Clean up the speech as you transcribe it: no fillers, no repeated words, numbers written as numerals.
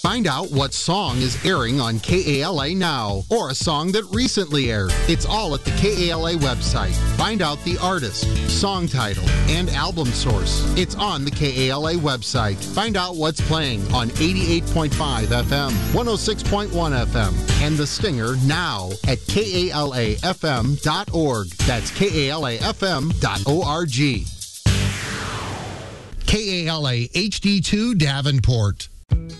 Find out what song is airing on KALA now, or a song that recently aired. It's all at the KALA website. Find out the artist, song title, and album source. It's on the KALA website. Find out what's playing on 88.5 FM, 106.1 FM, and The Stinger now at KALAFM.org. That's KALAFM.org. KALA HD2 Davenport.